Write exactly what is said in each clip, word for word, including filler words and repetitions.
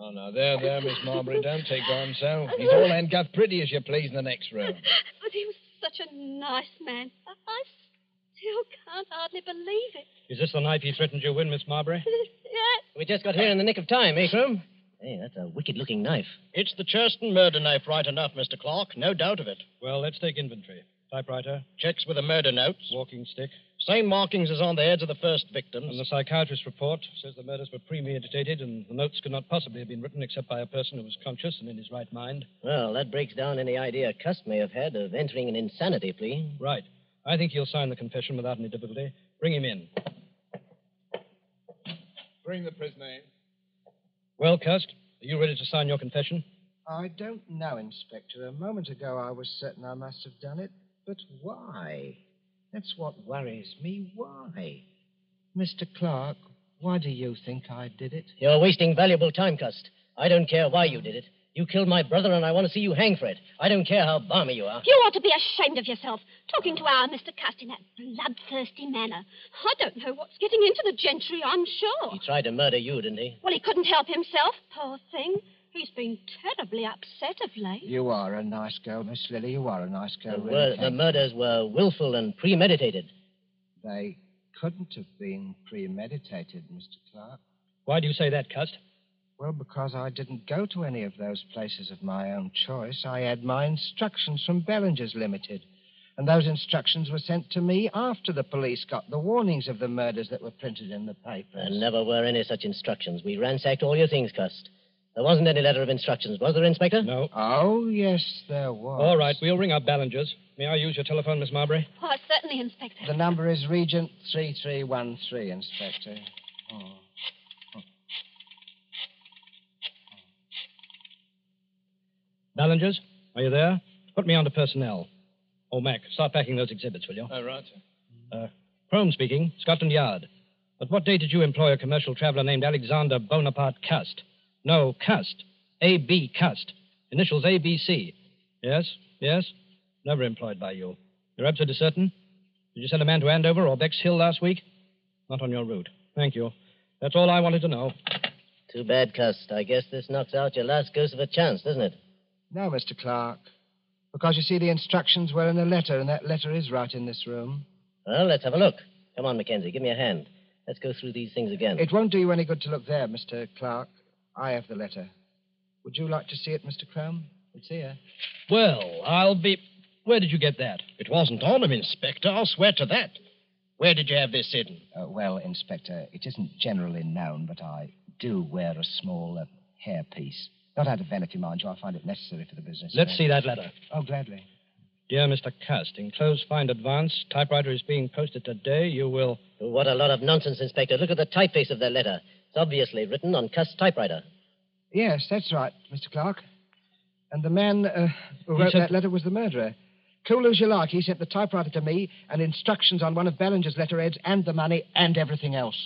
Oh, now, there, there, Miss Marbury. Don't take on so. He's all handcuffed pretty as you please in the next room. But he was such a nice man. I, I still can't hardly believe it. Is this the knife he threatened you with, Miss Marbury? Yes. We just got here in the nick of time, eh, Crum? Hey, that's a wicked-looking knife. It's the Churston murder knife, right enough, Mister Clark. No doubt of it. Well, let's take inventory. Typewriter, Checks with the murder notes. walking stick, Same markings as on the heads of the first victims. and the psychiatrist's report says the murders were premeditated and the notes could not possibly have been written except by a person who was conscious and in his right mind. Well, that breaks down any idea Cust may have had of entering an insanity plea. Right. I think he'll sign the confession without any difficulty. Bring him in. Bring the prisoner in. Well, Cust, are you ready to sign your confession? I don't know, Inspector. A moment ago I was certain I must have done it. But why? That's what worries me. Why? Mister Clark, why do you think I did it? You're wasting valuable time, Cust. I don't care why you did it. You killed my brother, and I want to see you hang for it. I don't care how balmy you are. You ought to be ashamed of yourself, talking to our Mister Cust in that bloodthirsty manner. I don't know what's getting into the gentry, I'm sure. He tried to murder you, didn't he? Well, he couldn't help himself, poor thing. He's been terribly upset of late. You are a nice girl, Miss Lily. You are a nice girl. The, really. wor- the Thank you. murders were willful and premeditated. They couldn't have been premeditated, Mister Clark. Why do you say that, Cust? Well, because I didn't go to any of those places of my own choice. I had my instructions from Bellinger's Limited. And those instructions were sent to me after the police got the warnings of the murders that were printed in the papers. There never were any such instructions. We ransacked all your things, Cust. There wasn't any letter of instructions, was there, Inspector? No. Oh, yes, there was. All right, we'll ring up Ballinger's. May I use your telephone, Miss Marbury? Why, certainly, Inspector. The number is Regent three three one three, Inspector. Oh. Ballinger's, are you there? Put me on to personnel. Oh, Mac, start packing those exhibits, will you? All right, sir. Uh, Crome speaking, Scotland Yard. At what date did you employ a commercial traveler named Alexander Bonaparte Cust? No, Cust. A B Cust. Initials A B C. Yes, yes. Never employed by you. You're absolutely certain? Did you send a man to Andover or Bexhill last week? Not on your route. Thank you. That's all I wanted to know. Too bad, Cust. I guess this knocks out your last ghost of a chance, doesn't it? No, Mister Clark. Because, you see, the instructions were in a letter, and that letter is right in this room. Well, let's have a look. Come on, Mackenzie. Give me a hand. Let's go through these things again. It won't do you any good to look there, Mister Clark. I have the letter. Would you like to see it, Mister Crome? It's here. Well, I'll be... Where did you get that? It wasn't on him, Inspector. I'll swear to that. Where did you have this hidden? Uh, well, Inspector, it isn't generally known, but I do wear a small uh, hairpiece. Not out of vanity, mind you. I find it necessary for the business. Let's see that letter. Oh, gladly. Dear Mister Cust, enclosed find advance. Typewriter is being posted today. You will... What a lot of nonsense, Inspector. Look at the typeface of that letter. It's obviously written on Cust's typewriter. Yes, that's right, Mister Clark. And the man uh, who He wrote said- that letter was the murderer. Cool as you like, he sent the typewriter to me and instructions on one of Ballinger's letterheads and the money and everything else.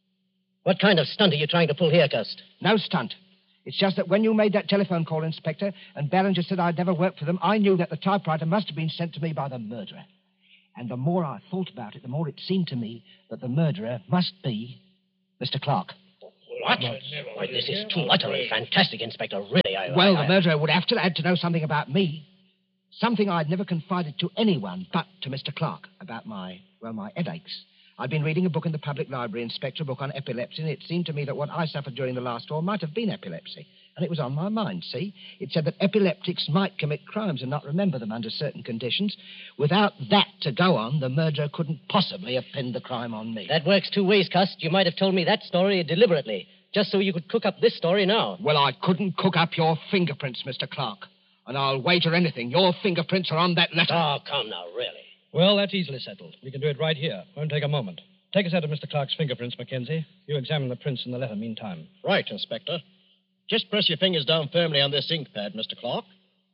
What kind of stunt are you trying to pull here, Cust? No stunt. It's just that when you made that telephone call, Inspector, and Ballinger said I'd never worked for them, I knew that the typewriter must have been sent to me by the murderer. And the more I thought about it, the more it seemed to me that the murderer must be Mister Clark. What? Why, this is too utterly fantastic, Inspector. Really, I... Well, I, the murderer would have to had to know something about me. Something I'd never confided to anyone but to Mister Clark about my, well, my headaches. I'd been reading a book in the public library, Inspector, a book on epilepsy, and it seemed to me that what I suffered during the last war might have been epilepsy. And it was on my mind, see? It said that epileptics might commit crimes and not remember them under certain conditions. Without that to go on, the murderer couldn't possibly have pinned the crime on me. That works two ways, Cust. You might have told me that story deliberately, just so you could cook up this story now. Well, I couldn't cook up your fingerprints, Mister Clark. And I'll wager anything. Your fingerprints are on that letter. Oh, come now, really. Well, that's easily settled. We can do it right here. Won't take a moment. Take a set of Mister Clark's fingerprints, Mackenzie. You examine the prints in the letter meantime. Right, Inspector. Just press your fingers down firmly on this ink pad, Mister Clark.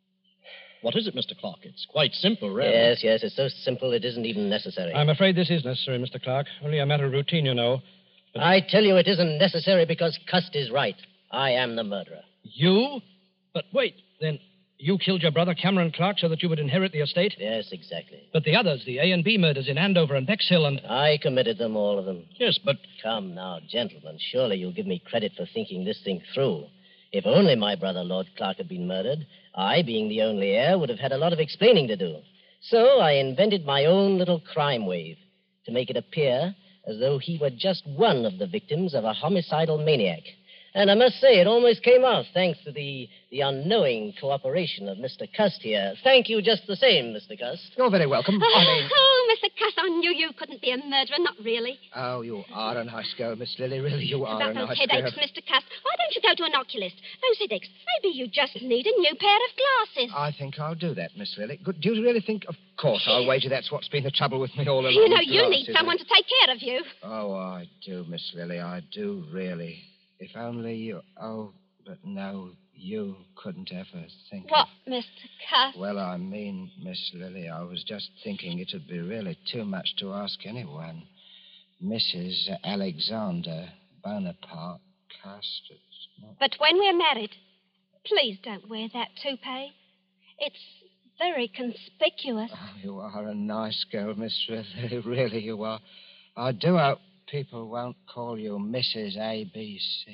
What is it, Mister Clark? It's quite simple, really. Yes, yes, it's so simple it isn't even necessary. I'm afraid this is necessary, Mister Clark. Only a matter of routine, you know. But... I tell you it isn't necessary because Cust is right. I am the murderer. You? But wait, then you killed your brother Cameron Clark so that you would inherit the estate? Yes, exactly. But the others, the A and B murders in Andover and Bexhill and... I committed them, all of them. Yes, but... Come now, gentlemen. Surely you'll give me credit for thinking this thing through. If only my brother, Lord Clark, had been murdered, I, being the only heir, would have had a lot of explaining to do. So I invented my own little crime wave to make it appear as though he were just one of the victims of a homicidal maniac. And I must say, it almost came off, thanks to the, the unknowing cooperation of Mister Cust here. Thank you just the same, Mister Cust. You're very welcome. Oh, I mean... oh, Mister Cuss, I knew you couldn't be a murderer. Not really. Oh, you are a nice girl, Miss Lily. Really, you are About a those nice headaches, girl. Mister Cuss. Why don't you go to an oculist? Those headaches. Maybe you just need a new pair of glasses. I think I'll do that, Miss Lily. Good. Do you really think... Of course, I'll wager that's what's been the trouble with me all along. You know, you glasses. need someone to take care of you. Oh, I do, Miss Lily. I do, really. If only you... Oh, but no, you couldn't ever think What, of... Mister Cuss? Well, I mean, Miss Lily, I was just thinking it'd be really too much to ask anyone. Missus Alexander Bonaparte Cust. It's not... But when we're married, please don't wear that toupee. It's very conspicuous. Oh, you are a nice girl, Miss Lily. Really, you are. I do hope people won't call you Missus A B C.